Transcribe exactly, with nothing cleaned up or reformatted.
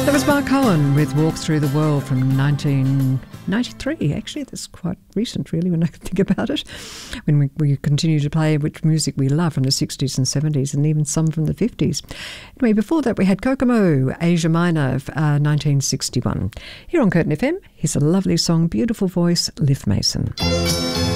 That was Mark Cohen with Walk Through the World from nineteen ninety-three. Actually, that's quite recent, really, when I think about it. When we, we continue to play which music we love from the sixties and seventies and even some from the fifties. Anyway, before that, we had Kokomo, Asia Minor, uh, nineteen sixty-one. Here on Curtin F M, here's a lovely song, beautiful voice, Liv Mason.